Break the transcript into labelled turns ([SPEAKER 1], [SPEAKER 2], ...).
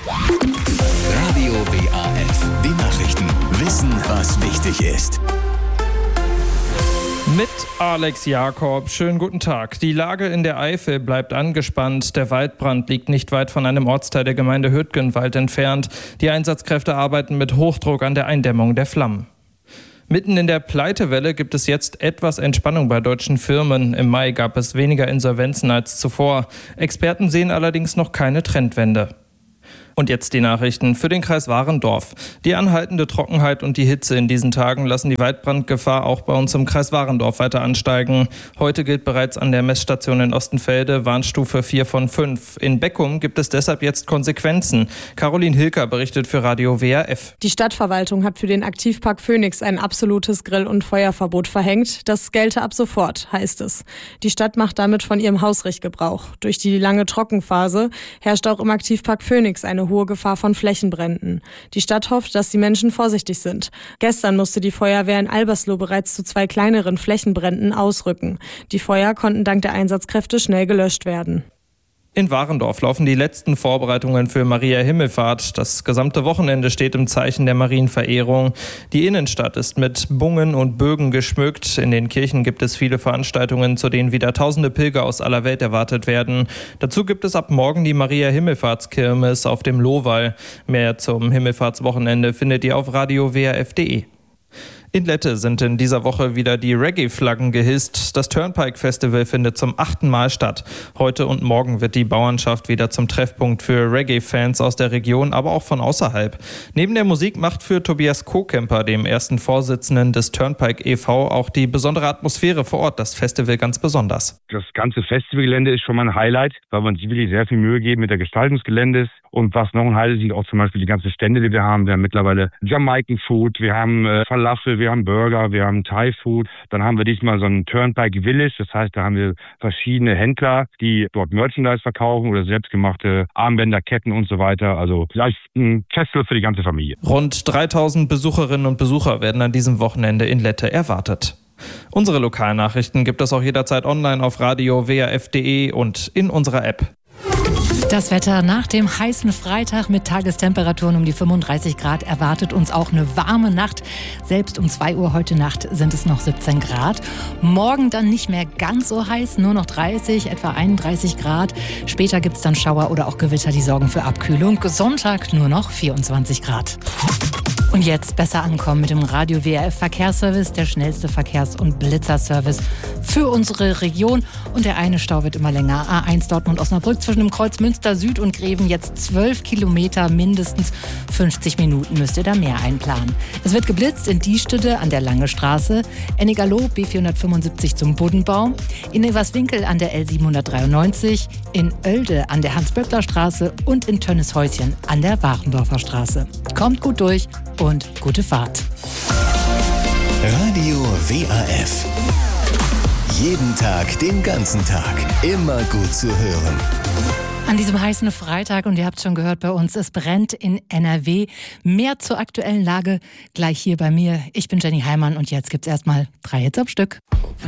[SPEAKER 1] Radio WAF. Die Nachrichten. Wissen, was wichtig ist.
[SPEAKER 2] Mit Alex Jakob. Schönen guten Tag. Die Lage in der Eifel bleibt angespannt. Der Waldbrand liegt nicht weit von einem Ortsteil der Gemeinde Hüttgenwald entfernt. Die Einsatzkräfte arbeiten mit Hochdruck an der Eindämmung der Flammen. Mitten in der Pleitewelle gibt es jetzt etwas Entspannung bei deutschen Firmen. Im Mai gab es weniger Insolvenzen als zuvor. Experten sehen allerdings noch keine Trendwende. Und jetzt die Nachrichten für den Kreis Warendorf. Die anhaltende Trockenheit und die Hitze in diesen Tagen lassen die Waldbrandgefahr auch bei uns im Kreis Warendorf weiter ansteigen. Heute gilt bereits an der Messstation in Ostenfelde Warnstufe 4 von 5. In Beckum gibt es deshalb jetzt Konsequenzen. Caroline Hilker berichtet für Radio WAF.
[SPEAKER 3] Die Stadtverwaltung hat für den Aktivpark Phoenix ein absolutes Grill- und Feuerverbot verhängt. Das gelte ab sofort, heißt es. Die Stadt macht damit von ihrem Hausrecht Gebrauch. Durch die lange Trockenphase herrscht auch im Aktivpark Phoenix eine hohe Gefahr von Flächenbränden. Die Stadt hofft, dass die Menschen vorsichtig sind. Gestern musste die Feuerwehr in Albersloh bereits zu 2 kleineren Flächenbränden ausrücken. Die Feuer konnten dank der Einsatzkräfte schnell gelöscht werden.
[SPEAKER 2] In Warendorf laufen die letzten Vorbereitungen für Maria Himmelfahrt. Das gesamte Wochenende steht im Zeichen der Marienverehrung. Die Innenstadt ist mit Bungen und Bögen geschmückt. In den Kirchen gibt es viele Veranstaltungen, zu denen wieder tausende Pilger aus aller Welt erwartet werden. Dazu gibt es ab morgen die Maria Himmelfahrtskirmes auf dem Lohwall. Mehr zum Himmelfahrtswochenende findet ihr auf radiowaf.de. In Lette sind in dieser Woche wieder die Reggae-Flaggen gehisst. Das Turnpike-Festival findet zum 8. Mal statt. Heute und morgen wird die Bauernschaft wieder zum Treffpunkt für Reggae-Fans aus der Region, aber auch von außerhalb. Neben der Musik macht für Tobias Kohkemper, dem ersten Vorsitzenden des Turnpike e.V., auch die besondere Atmosphäre vor Ort das Festival ganz besonders.
[SPEAKER 4] Das ganze Festivalgelände ist schon mal ein Highlight, weil wir uns wirklich sehr viel Mühe geben mit der Gestaltung des Geländes. Und was noch ein Highlight ist, auch zum Beispiel die ganzen Stände, die wir haben. Wir haben mittlerweile Jamaican-Food, wir haben Falafel, wir haben Burger, wir haben Thai-Food. Dann haben wir diesmal so ein Turnpike Village. Das heißt, da haben wir verschiedene Händler, die dort Merchandise verkaufen oder selbstgemachte Armbänder, Ketten und so weiter. Also vielleicht ein Festival für die ganze Familie.
[SPEAKER 2] Rund 3000 Besucherinnen und Besucher werden an diesem Wochenende in Lette erwartet. Unsere Lokalnachrichten gibt es auch jederzeit online auf radiowaf.de und in unserer App.
[SPEAKER 5] Das Wetter nach dem heißen Freitag mit Tagestemperaturen um die 35 Grad erwartet uns auch eine warme Nacht. Selbst um 2 Uhr heute Nacht sind es noch 17 Grad. Morgen dann nicht mehr ganz so heiß, nur noch 30, etwa 31 Grad. Später gibt es dann Schauer oder auch Gewitter, die sorgen für Abkühlung. Sonntag nur noch 24 Grad. Und jetzt besser ankommen mit dem Radio WAF Verkehrsservice, der schnellste Verkehrs- und Blitzerservice für unsere Region. Und der eine Stau wird immer länger. A1 Dortmund-Osnabrück zwischen dem Kreuz Münster Süd und Greven jetzt 12 Kilometer, mindestens 50 Minuten müsst ihr da mehr einplanen. Es wird geblitzt in Diestede an der Lange Straße, Ennigerloh B475 zum Buddenbaum, in Everswinkel an der L793, in Oelde an der Hans-Böckler-Straße und in Tönnieshäuschen an der Warendorfer Straße. Kommt gut durch und gute Fahrt.
[SPEAKER 1] Radio WAF. Jeden Tag, den ganzen Tag. Immer gut zu hören.
[SPEAKER 5] An diesem heißen Freitag, und ihr habt schon gehört bei uns, es brennt in NRW. Mehr zur aktuellen Lage gleich hier bei mir. Ich bin Jenny Heimann und jetzt gibt's erstmal 3 Hits am Stück.